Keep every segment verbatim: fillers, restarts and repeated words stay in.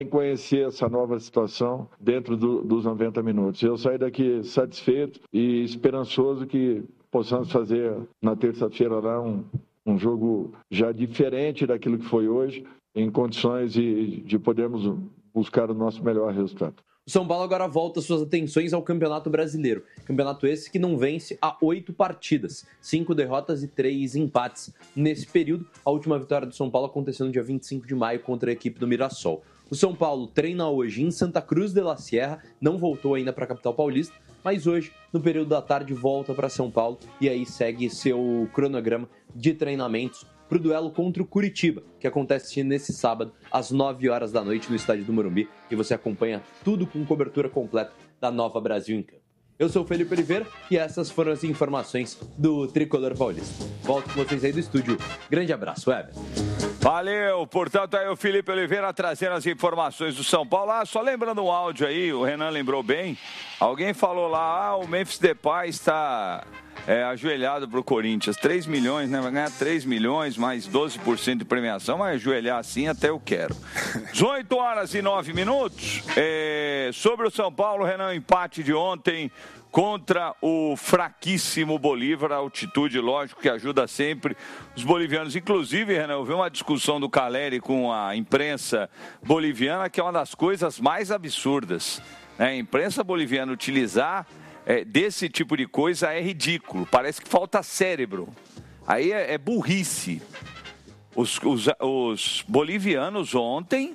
conhecer essa nova situação dentro do, dos noventa minutos. Eu saí daqui satisfeito e esperançoso que possamos fazer na terça-feira lá um, um jogo já diferente daquilo que foi hoje, em condições de, de podermos buscar o nosso melhor resultado. O São Paulo agora volta suas atenções ao Campeonato Brasileiro. Campeonato esse que não vence há oito partidas, cinco derrotas e três empates. Nesse período, a última vitória do São Paulo aconteceu no dia vinte e cinco de maio contra a equipe do Mirassol. O São Paulo treina hoje em Santa Cruz de la Sierra, não voltou ainda para a capital paulista, mas hoje, no período da tarde, volta para São Paulo e aí segue seu cronograma de treinamentos para o duelo contra o Curitiba, que acontece nesse sábado, às nove horas da noite, no estádio do Morumbi, e você acompanha tudo com cobertura completa da Nova Brasil em Campo. Eu sou o Felipe Oliveira e essas foram as informações do Tricolor Paulista. Volto com vocês aí do estúdio. Grande abraço, Weber. Valeu, portanto, aí o Felipe Oliveira trazendo as informações do São Paulo. Ah, só lembrando um áudio aí, o Renan lembrou bem, alguém falou lá, ah, o Memphis Depay está é, ajoelhado para o Corinthians, três milhões, né, vai ganhar três milhões, mais doze por cento de premiação, mas ajoelhar assim até eu quero. dezoito horas e nove minutos, é, sobre o São Paulo, Renan, empate de ontem contra o fraquíssimo Bolívar, a altitude, lógico, que ajuda sempre os bolivianos. Inclusive, Renan, eu vi uma discussão do Caleri com a imprensa boliviana, que é uma das coisas mais absurdas. Né? A imprensa boliviana utilizar é, desse tipo de coisa é ridículo, parece que falta cérebro. Aí é, é burrice. Os, os, os bolivianos ontem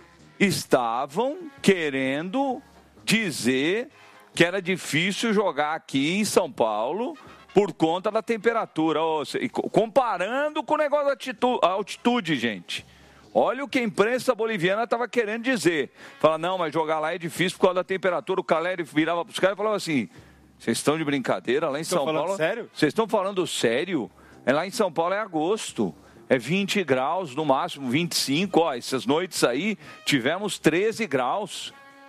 estavam querendo dizer que era difícil jogar aqui em São Paulo por conta da temperatura. Comparando com o negócio da altitude, gente. Olha o que a imprensa boliviana estava querendo dizer. Fala, não, mas jogar lá é difícil por causa da temperatura. O Caleri virava para os caras e falava assim, vocês estão de brincadeira? Lá em São Paulo... Sério? Vocês estão falando sério? É, lá em São Paulo é agosto. É vinte graus, no máximo vinte e cinco. Ó, essas noites aí tivemos treze graus.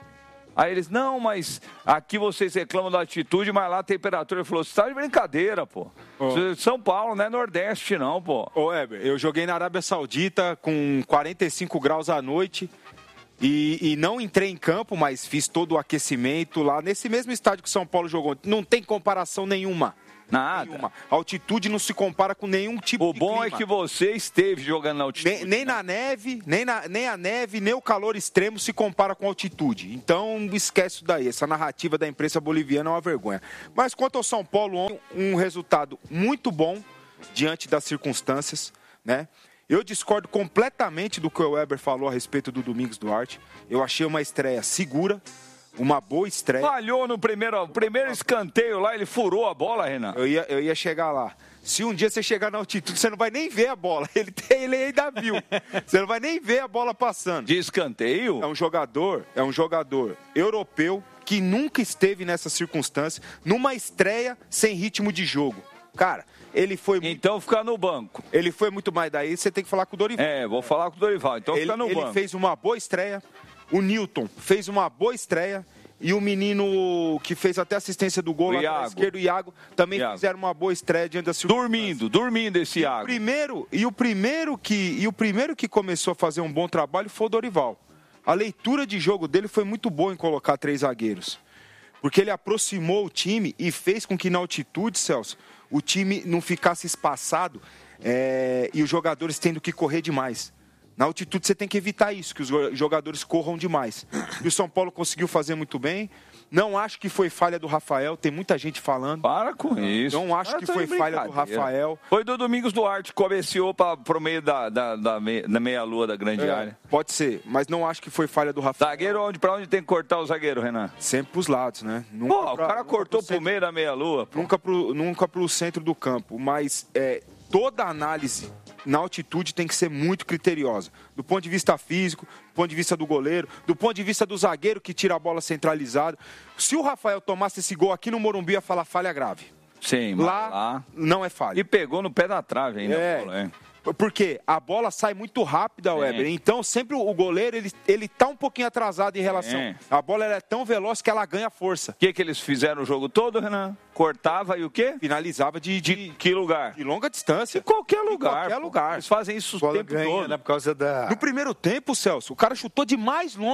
Aí eles, não, mas aqui vocês reclamam da altitude, mas lá a temperatura. Ele falou, você tá de brincadeira, pô. Oh. São Paulo, não é Nordeste, não, pô. Ô, Heber, eu joguei na Arábia Saudita com quarenta e cinco graus à noite e, e não entrei em campo, mas fiz todo o aquecimento lá nesse mesmo estádio que São Paulo jogou. Não tem comparação nenhuma. Nada. Nenhuma. A altitude não se compara com nenhum tipo o de clima. O bom é que você esteve jogando na altitude. Nem, nem né? na neve, nem, na, nem a neve, nem o calor extremo se compara com a altitude. Então, esquece isso daí. Essa narrativa da imprensa boliviana é uma vergonha. Mas quanto ao São Paulo, um resultado muito bom diante das circunstâncias, né? Eu discordo completamente do que o Weber falou a respeito do Domingos Duarte. Eu achei uma estreia segura. Uma boa estreia. Falhou no primeiro, primeiro escanteio lá, ele furou a bola, Renan. Eu ia, eu ia chegar lá. Se um dia você chegar na altitude, você não vai nem ver a bola. Ele, tem, ele ainda viu. Você não vai nem ver a bola passando. De escanteio? É um jogador, é um jogador europeu que nunca esteve nessa circunstância, numa estreia sem ritmo de jogo. Cara, ele foi... Então fica no banco. Ele foi muito mais. Daí você tem que falar com o Dorival. É, vou falar com o Dorival. Então ele, fica no ele banco. Ele fez uma boa estreia. O Newton fez uma boa estreia e o menino que fez até assistência do gol, o lá na esquerda, o Iago, também Iago. fizeram uma boa estreia diante da circunstância. Dormindo, dormindo esse Iago. E o primeiro, e o primeiro que, e o primeiro que começou a fazer um bom trabalho foi o Dorival. A leitura de jogo dele foi muito boa em colocar três zagueiros. Porque ele aproximou o time e fez com que na altitude, Celso, o time não ficasse espaçado é, e os jogadores tendo que correr demais. Na altitude você tem que evitar isso, que os jogadores corram demais. E o São Paulo conseguiu fazer muito bem. Não acho que foi falha do Rafael, tem muita gente falando. Para com isso. Não acho que foi falha do Rafael. Foi do Domingos Duarte, cabeceou para o meio da, da, da, da meia-lua da grande é, área. Pode ser, mas não acho que foi falha do Rafael. Zagueiro, onde, para onde tem que cortar o zagueiro, Renan? Sempre para os lados, né? Nunca Pô, pra, o cara cortou para o meio da meia-lua. Nunca para nunca o centro do campo, mas é, toda análise na altitude tem que ser muito criteriosa. Do ponto de vista físico, do ponto de vista do goleiro, do ponto de vista do zagueiro que tira a bola centralizada. Se o Rafael tomasse esse gol aqui no Morumbi, ia falar falha grave. Sim, lá, lá não é falha. E pegou no pé da trave ainda. É. Paulo, é. Porque a bola sai muito rápida, Weber. Então, sempre o goleiro, ele, ele tá um pouquinho atrasado em relação... É. A bola ela é tão veloz que ela ganha força. O que, que eles fizeram o jogo todo, Renan? Cortava e o quê? Finalizava de... De, De, que lugar? de longa distância. De qualquer lugar. De qualquer pô. lugar. Eles fazem isso o Bola tempo ganha, todo. né, por causa da... No primeiro tempo, Celso, o cara chutou de mais longe